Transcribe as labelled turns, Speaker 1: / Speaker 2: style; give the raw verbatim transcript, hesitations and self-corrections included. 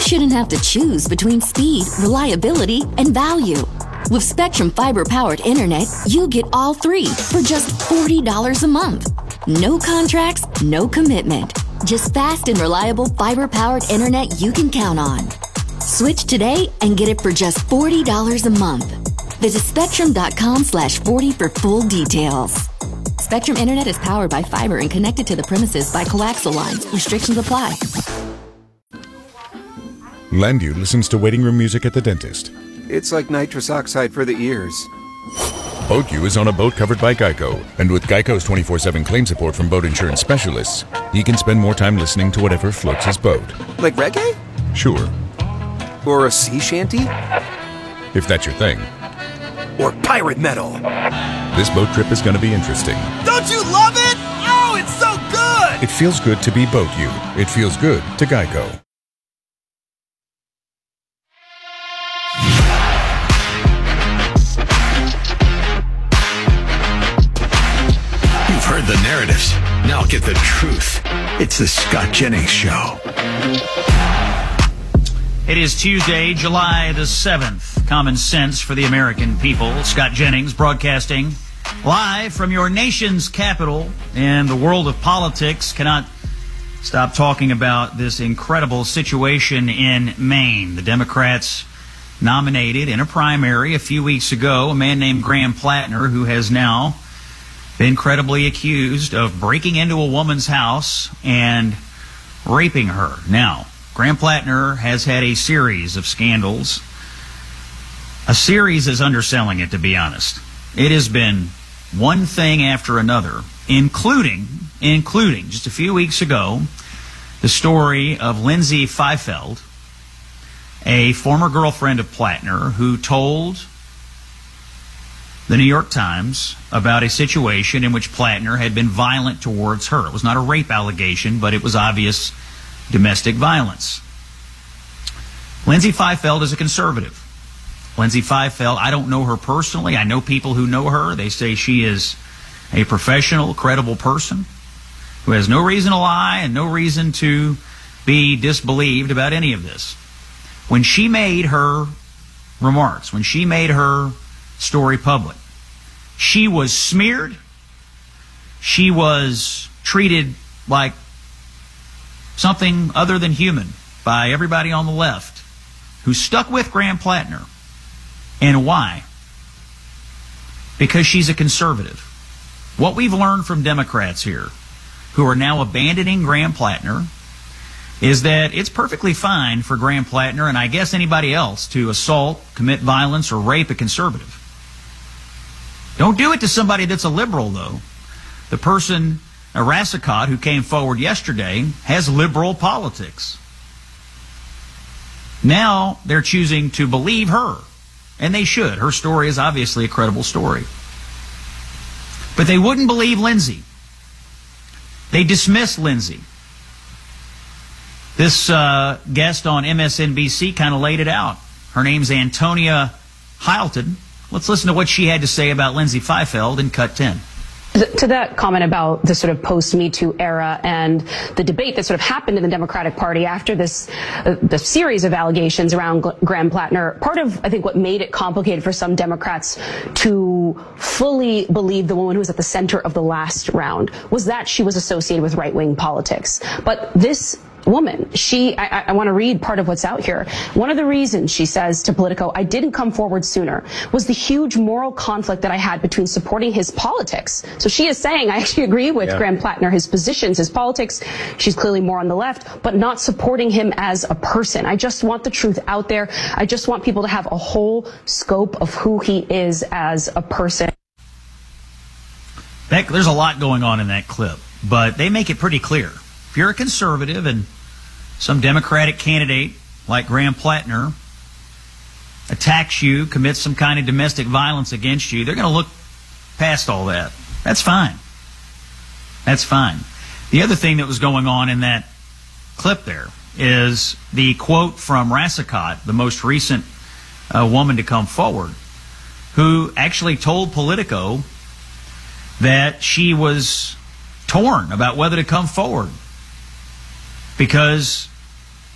Speaker 1: shouldn't have to choose between speed, reliability, and value. With Spectrum fiber-powered internet, you get all three for just forty dollars a month. No contracts, no commitment. Just fast and reliable fiber-powered internet you can count on. Switch today and get it for just forty dollars a month. Visit spectrum.com slash 40 for full details. Spectrum Internet is powered by fiber and connected to the premises by coaxial lines. Restrictions apply.
Speaker 2: Landu listens to waiting room music at the dentist.
Speaker 3: It's like nitrous oxide for the ears.
Speaker 2: BoatU is on a boat covered by Geico, and with Geico's twenty-four seven claim support from boat insurance specialists, he can spend more time listening to whatever floats his boat.
Speaker 3: Like reggae?
Speaker 2: Sure.
Speaker 3: Or a sea shanty?
Speaker 2: If that's your thing.
Speaker 3: Or pirate metal.
Speaker 2: This boat trip is going to be interesting.
Speaker 4: Don't you love it? Oh, it's so good!
Speaker 2: It feels good to be BoatU. It feels good to Geico.
Speaker 5: Heard the narratives. Now get the truth. It's the Scott Jennings Show.
Speaker 6: It is Tuesday, July the seventh. Common sense for the American people. Scott Jennings broadcasting live from your nation's capital. And the world of politics cannot stop talking about this incredible situation in Maine. The Democrats nominated in a primary a few weeks ago a man named Graham Plattner, who has now been credibly accused of breaking into a woman's house and raping her. Now, Graham Plattner has had a series of scandals. A series is underselling it, to be honest. It has been one thing after another, including, including just a few weeks ago, the story of Lindsay Fifield, a former girlfriend of Plattner, who told the New York Times about a situation in which Plattner had been violent towards her. It was not a rape allegation, but it was obvious domestic violence. Lindsay Fifield is a conservative. Lindsay Fifield, I don't know her personally. I know people who know her. They say she is a professional, credible person who has no reason to lie and no reason to be disbelieved about any of this. When she made her remarks, when she made her story public, she was smeared. She was treated like something other than human by everybody on the left who stuck with Graham Plattner. And why? Because she's a conservative. What we've learned from Democrats here, who are now abandoning Graham Plattner, is that it's perfectly fine for Graham Plattner and I guess anybody else to assault, commit violence, or rape a conservative. Don't do it to somebody that's a liberal, though. The person, Rassicot, who came forward yesterday, has liberal politics. Now they're choosing to believe her, and they should. Her story is obviously a credible story. But they wouldn't believe Lindsay. They dismissed Lindsay. This uh, guest on M S N B C kind of laid it out. Her name's Antonia Heilton. Let's listen to what she had to say about Lindsay Fifield in Cut ten.
Speaker 7: To that comment about the sort of post-Me Too era and the debate that sort of happened in the Democratic Party after this, uh, the series of allegations around Graham Plattner, part of, I think, what made it complicated for some Democrats to fully believe the woman who was at the center of the last round was that she was associated with right-wing politics. But this woman, she, I, I want to read part of what's out here. One of the reasons, she says to Politico, I didn't come forward sooner was the huge moral conflict that I had between supporting his politics. So she is saying, I actually agree with yeah. Graham Plattner, his positions, his politics. She's clearly more on the left, but not supporting him as a person. I just want the truth out there. I just want people to have a whole scope of who he is as a person.
Speaker 6: That, there's a lot going on in that clip, but they make it pretty clear. If you're a conservative and some Democratic candidate like Graham Plattner attacks you, commits some kind of domestic violence against you, they're going to look past all that. That's fine. That's fine. The other thing that was going on in that clip there is the quote from Rassicot, the most recent uh, woman to come forward, who actually told Politico that she was torn about whether to come forward because